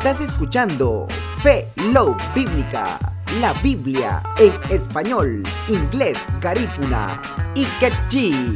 Estás escuchando Fe Love Bíblica, la Biblia en español, inglés, garífuna y quechí.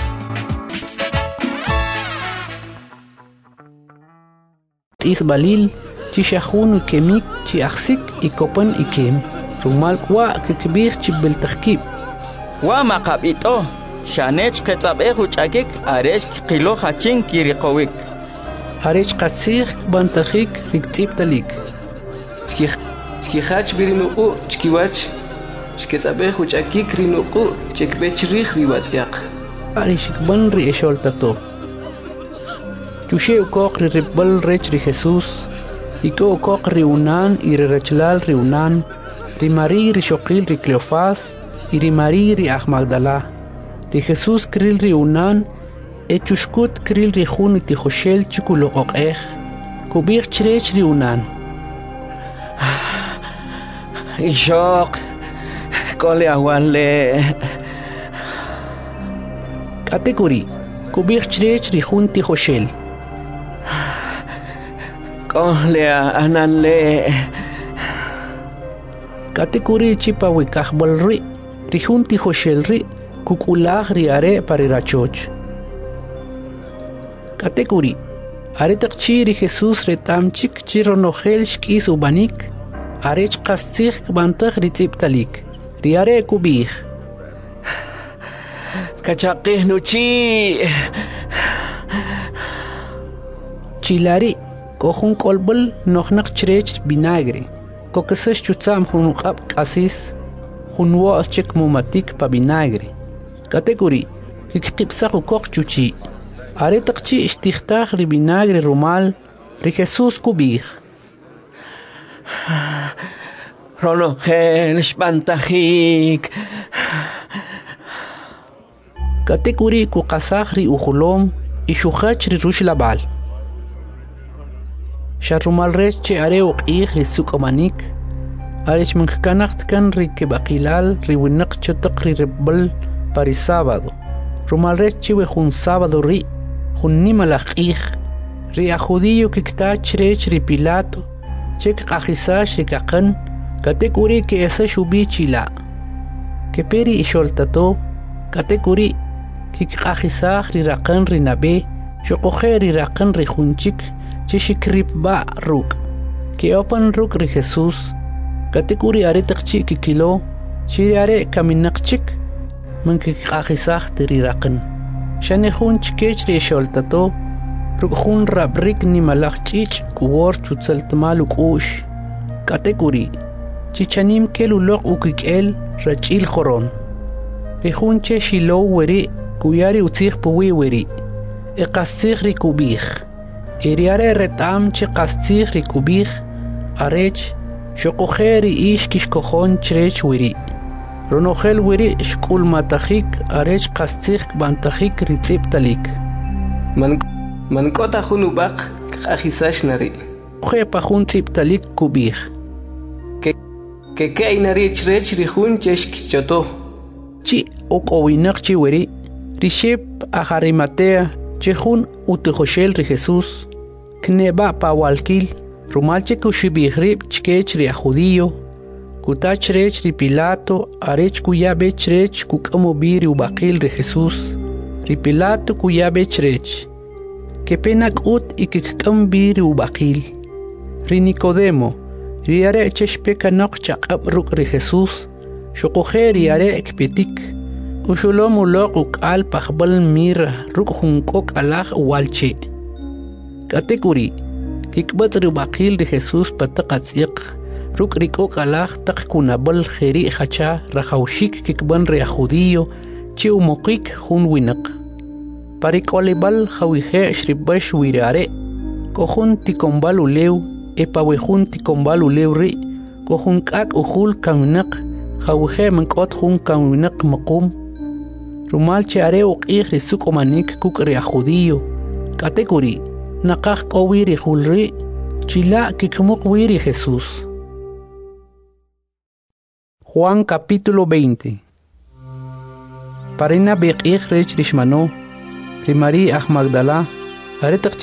Isbalil, Chishahun Kemik, Chiaxik y Copan y Kem, Rumal Kwa, Kikbir Chibeltakib. Wama Kapito, Shanech Ketzabehu Chakik, Arech Kilo Hachin Kirikowik. Arech Katsir Bantajik, Riktiptalik. Skihach Birinuku, Chkiwach, Sketzabehu Chakik Rinuku, Chekbechrich Riwatiak. Arishik Banri Esholtato. Chushe ukok ri ribbal rech ri Jesus, iko ukok ri unan y ri rechlal ri unan, ri Mari ri Shokil ri Cleofas, y ri Mari ri Magdala. Ri Jesus kril ri unan, e chushkut kril ri Jun iti Joshel chikulo okech, kubir chrech ri unan. Ishok, kole awanle. Kategori, kubir chrech ri Jun ti Joshel. Lea ananle Kategori chipa wikah balri rihunti hoshelri kukulah riare parirachoch. Kategori aretakchi ri Jesus retamchik chironohel shkis ubanik arech qastikh bantag ritiptalik riare kubih kachaqih nuchi chilari Kohun kolbol nochnak chrech vinagre. Kokesas chutzam hunukap kasis. Hunwa chek mumatik pa vinagre. Kategori. Kikipsa ukok chuchi. Aretakchi istichtach ri vinagre rumal. Ri Jesus kubih. Rono hel spantajik. Kategori kukasach ri uhulom. Ishuchach ri rush labal. Sharumal rech che areo qih li sukomanik arech mankanacht kan ri kebaqilal ri winaq chotak ri ribbal pari sábado rumal rech che we jun sábado ri jun nimala qih ri a judío kiktach rech ri Pilato chek qajisash ri kaqan kategori ke esa shubi chila ke peri isholtato kategori kikqajisaj ri raqan ri nabe shoqoje ri raqan ri junchik Chishikrip ba ruk. Que opan ruk ri Jesus. Kategori aretakchi kikilo. Chiriare kaminakchik. Mankik agisach tiri rakan. Shanehun chikech ri sholtato. Rukhun rabrik ni malachchich kuwor chutsaltmaluk ush. Kategori. Chichanim kelulok ukikel rachil khoron. Rihun che shilo weri. Kuyari utzich puwi weri. Eqasich ri kubich. Iriare retam che qastig ri kubih arech shoqoheri ish kishkohon chrech wiri ronohel wiri shkul matahik arech qastig bantajik ritiptalik man kota hunubaq qahisash nari khe pahun tiptalik kubih ke inari chrech ri hun cheshkichoto chi oqowinak chi wiri rishep aharimatea chehun utejoshel ri Jesus kneba pawalkil rumalche kushibirib chkech ri judío kutach rech ri Pilato arech kuyabe chrech kukamobiri ubaqil ri Jesus ri Pilato kuyabe chrech que penak ut ikikambiri ubaqil ri Nicodemo ri are cheshpeka noqchaq abruk ri Jesus shoqoheri are ekpetik Ushulom ulok al pahbal mir ruk hunkok alah walche. Kategori kikbat rubakil de Jesus patakatsiq ruk rikok alah tak kunabal kheri hacha rahaushik kikban re judío chi umokik hun winak. Parikolibal hawihe shribash wirare kohun tikombal ulew epawehun tikombal ulew ri kohun kak uhul kaminak hawihe mankot hun kaminak maqum Rumal che areo qih ri sukomanik kuk ri judío. Kategori naqaj qowiri hulri chila kikmuk wiri Jesús. Juan capítulo 20. Parina beqih rech rishmano ri Mari Magdala aretak